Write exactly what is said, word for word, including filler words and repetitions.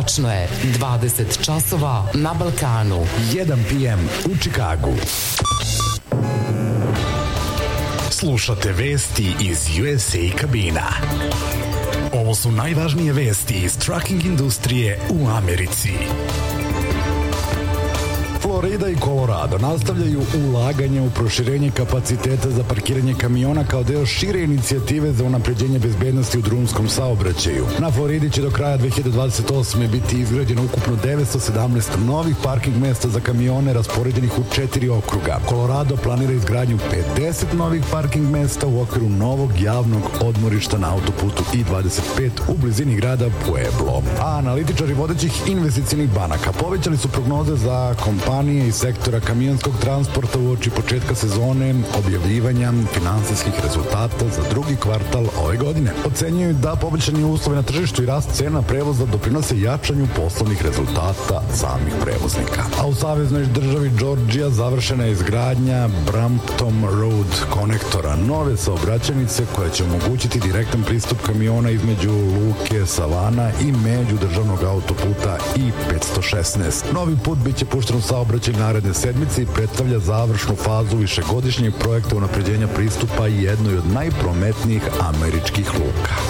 Tačno je, dvadeset časova na Balkanu. jedan pe em u Čikagu. Slušate vesti iz U S A kabina. Ovo su najvažnije vesti iz trucking industrije u Americi. Florida i Colorado nastavljaju ulaganje u proširenje kapaciteta za parkiranje kamiona kao deo šire inicijative za unapređenje bezbednosti u drumskom saobraćaju. Na Floridi će do kraja dve hiljade dvadeset osme. biti izgrađeno ukupno devetsto sedamnaest novih parking mesta za kamione raspoređenih u četiri okruga. Colorado planira izgradnju pedeset novih parking mesta u okviru novog javnog odmorišta na autoputu I dvadeset pet u blizini grada Pueblo. A analitičari vodećih investicionih banaka povećali su prognoze za kompanije iz sektora kamionskog transporta uoči početka sezone objavljivanja finansijskih rezultata za drugi kvartal ove godine. Ocenjuju da poboljšani uslovi na tržištu i rast cena prevoza doprinose jačanju poslovnih rezultata samih prevoznika. A u saveznoj državi Georgija završena je izgradnja Brampton Road konektora, nove saobraćajnice koja će omogućiti direktan pristup kamiona između luke Savana i međudržavnog autoputa I petsto šesnaest. Novi put biće pušten u saobraćaj naredne sedmice i predstavlja završnu fazu višegodišnjeg projekta unapređenja pristupa i jednoj od najprometnijih američkih luka.